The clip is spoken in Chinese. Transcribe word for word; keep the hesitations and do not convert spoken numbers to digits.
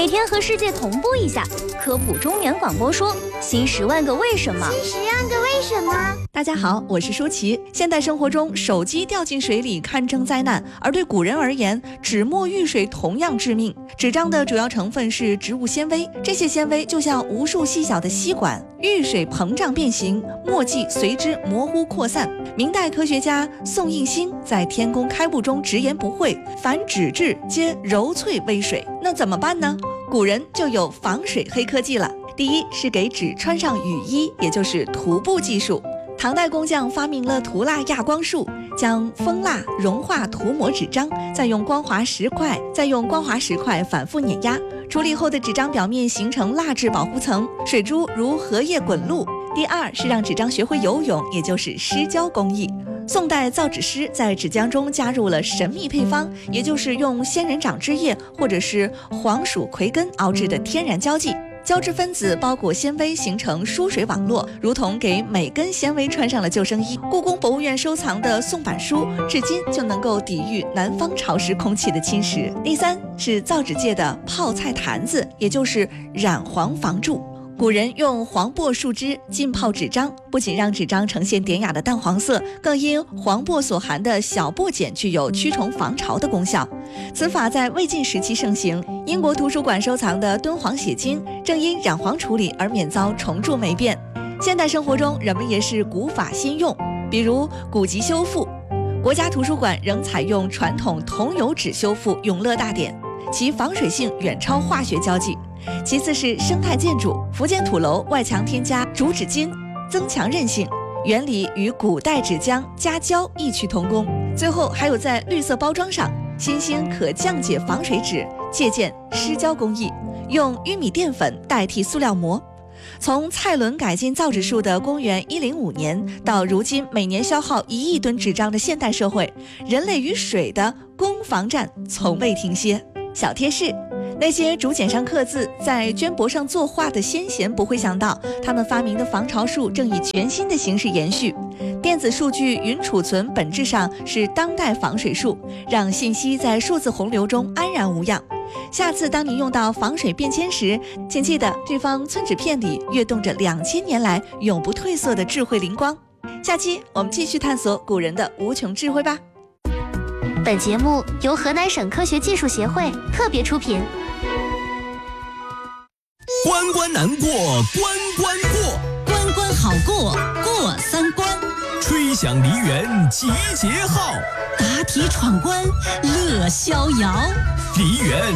每天和世界同步一下。科普中原广播说，新十万个为什么。 新十万个为什么。 大家好，我是舒淇。现代生活中，手机掉进水里堪称灾难，而对古人而言，纸墨遇水同样致命。纸张的主要成分是植物纤维，这些纤维就像无数细小的吸管，遇水膨胀变形，墨迹随之模糊扩散。明代科学家宋应星在《天工开物》中直言不讳：凡纸质皆柔脆微水。那怎么办呢？古人就有防水黑科技了。第一是给纸穿上雨衣，也就是涂布技术。唐代工匠发明了涂蜡亚光术，将蜂蜡融化涂抹纸张，再用光滑石块再用光滑石块反复碾压，处理后的纸张表面形成蜡质保护层，水珠如荷叶滚露。第二是让纸张学会游泳，也就是湿胶工艺。宋代造纸师在纸浆中加入了神秘配方，也就是用仙人掌汁液或者是黄鼠葵根熬制的天然胶剂。胶质分子包裹纤维，形成疏水网络，如同给每根纤维穿上了救生衣。故宫博物院收藏的宋版书，至今就能够抵御南方潮湿空气的侵蚀。第三是造纸界的泡菜坛子，也就是染黄防蛀。古人用黄柏树枝浸泡纸张，不仅让纸张呈现典雅的淡黄色，更因黄柏所含的小柏碱具有驱虫防潮的功效。此法在魏晋时期盛行。英国图书馆收藏的敦煌写经，正因染黄处理而免遭虫蛀霉变。现代生活中，人们也是古法新用，比如古籍修复。国家图书馆仍采用传统桐油纸修复《永乐大典》，其防水性远超化学胶剂。其次是生态建筑，福建土楼外墙添加竹纸筋，增强韧性，原理与古代纸浆加胶异曲同工。最后还有在绿色包装上，新兴可降解防水纸，借鉴湿胶工艺，用玉米淀粉代替塑料膜。从蔡伦改进造纸术的公元一零五年到如今每年消耗一亿吨纸张的现代社会，人类与水的攻防战从未停歇。小贴士：那些竹简上刻字，在绢帛上作画的先贤不会想到，他们发明的防潮术正以全新的形式延续。电子数据云储存本质上是当代防水术，让信息在数字洪流中安然无恙。下次当你用到防水便签时，请记得这方寸纸片里跃动着两千年来永不褪色的智慧灵光。下期我们继续探索古人的无穷智慧吧。 本节目由河南省科学技术协会特别出品。 关关难过关关过， 关关好过过三关， 吹响梨园集结号， 答题闯关乐逍遥。 梨园